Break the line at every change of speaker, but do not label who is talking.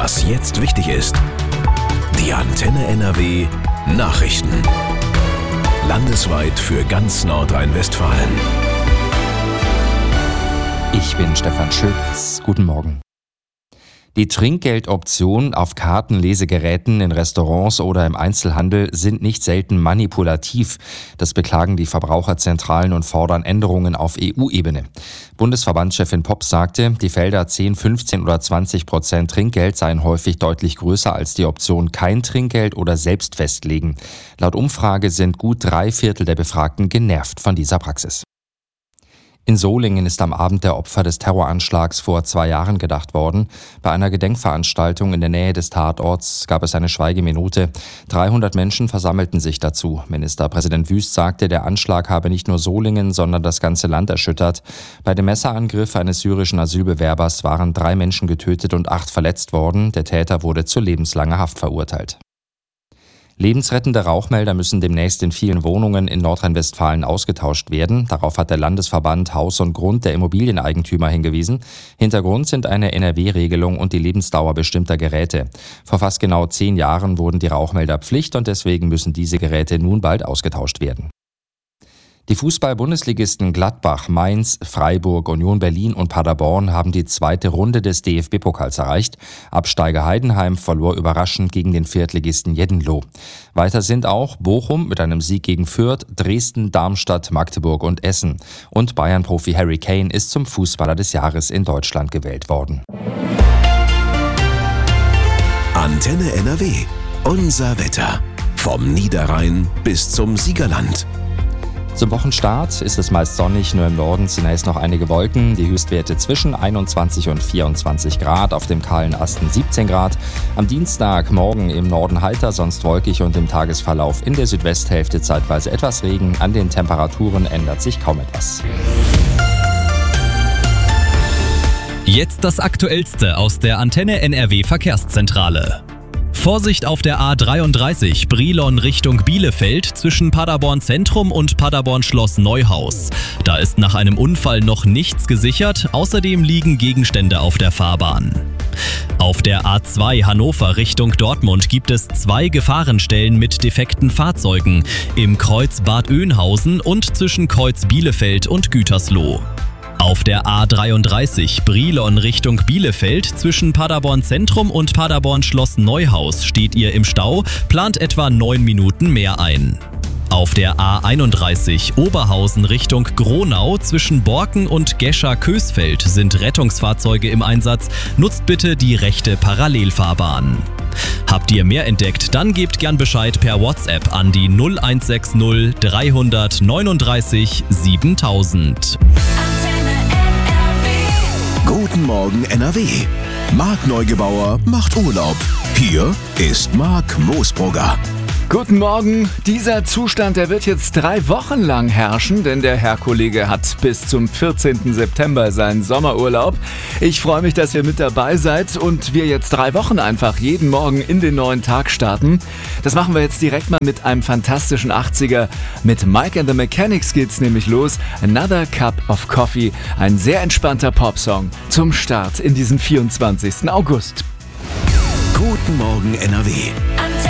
Was jetzt wichtig ist. Die Antenne NRW Nachrichten. Landesweit für ganz Nordrhein-Westfalen.
Ich bin Stefan Schütz. Guten Morgen. Die Trinkgeldoptionen auf Karten, Lesegeräten in Restaurants oder im Einzelhandel sind nicht selten manipulativ. Das beklagen die Verbraucherzentralen und fordern Änderungen auf EU-Ebene. Bundesverbandschefin Popp sagte, die Felder 10, 15 oder 20% Trinkgeld seien häufig deutlich größer als die Option kein Trinkgeld oder selbst festlegen. Laut Umfrage sind gut 3/4 der Befragten genervt von dieser Praxis. In Solingen ist am Abend der Opfer des Terroranschlags vor 2 Jahren gedacht worden. Bei einer Gedenkveranstaltung in der Nähe des Tatorts gab es eine Schweigeminute. 300 Menschen versammelten sich dazu. Ministerpräsident Wüst sagte, der Anschlag habe nicht nur Solingen, sondern das ganze Land erschüttert. Bei dem Messerangriff eines syrischen Asylbewerbers waren 3 Menschen getötet und 8 verletzt worden. Der Täter wurde zu lebenslanger Haft verurteilt. Lebensrettende Rauchmelder müssen demnächst in vielen Wohnungen in Nordrhein-Westfalen ausgetauscht werden. Darauf hat der Landesverband Haus und Grund der Immobilieneigentümer hingewiesen. Hintergrund sind eine NRW-Regelung und die Lebensdauer bestimmter Geräte. Vor fast genau 10 Jahren wurden die Rauchmelder Pflicht und deswegen müssen diese Geräte nun bald ausgetauscht werden. Die Fußball-Bundesligisten Gladbach, Mainz, Freiburg, Union Berlin und Paderborn haben die 2. Runde des DFB-Pokals erreicht. Absteiger Heidenheim verlor überraschend gegen den Viertligisten Jeddenloh. Weiter sind auch Bochum mit einem Sieg gegen Fürth, Dresden, Darmstadt, Magdeburg und Essen. Und Bayern-Profi Harry Kane ist zum Fußballer des Jahres in Deutschland gewählt worden.
Antenne NRW. Unser Wetter. Vom Niederrhein bis zum Siegerland.
Zum Wochenstart ist es meist sonnig, nur im Norden zunächst noch einige Wolken. Die Höchstwerte zwischen 21 und 24 Grad, auf dem kahlen Asten 17 Grad. Am Dienstag morgen im Norden heiter, sonst wolkig und im Tagesverlauf in der Südwesthälfte zeitweise etwas Regen. An den Temperaturen ändert sich kaum etwas.
Jetzt das Aktuellste aus der Antenne NRW Verkehrszentrale. Vorsicht auf der A33 Brilon Richtung Bielefeld zwischen Paderborn Zentrum und Paderborn Schloss Neuhaus. Da ist nach einem Unfall noch nichts gesichert, außerdem liegen Gegenstände auf der Fahrbahn. Auf der A2 Hannover Richtung Dortmund gibt es 2 Gefahrenstellen mit defekten Fahrzeugen im Kreuz Bad Oeynhausen und zwischen Kreuz Bielefeld und Gütersloh. Auf der A33 Brilon Richtung Bielefeld zwischen Paderborn Zentrum und Paderborn Schloss Neuhaus steht ihr im Stau, plant etwa 9 Minuten mehr ein. Auf der A31 Oberhausen Richtung Gronau zwischen Borken und Gescher-Kösfeld sind Rettungsfahrzeuge im Einsatz. Nutzt bitte die rechte Parallelfahrbahn. Habt ihr mehr entdeckt, dann gebt gern Bescheid per WhatsApp an die 0160 339 7000.
Guten Morgen NRW. Marc Neugebauer macht Urlaub. Hier ist Marc Moosbrugger.
Guten Morgen. Dieser Zustand, der wird jetzt 3 Wochen lang herrschen, denn der Herr Kollege hat bis zum 14. September seinen Sommerurlaub. Ich freue mich, dass ihr mit dabei seid und wir jetzt 3 Wochen einfach jeden Morgen in den neuen Tag starten. Das machen wir jetzt direkt mal mit einem fantastischen 80er. Mit Mike and the Mechanics geht's nämlich los. Another Cup of Coffee. Ein sehr entspannter Popsong zum Start in diesen 24. August.
Guten Morgen NRW.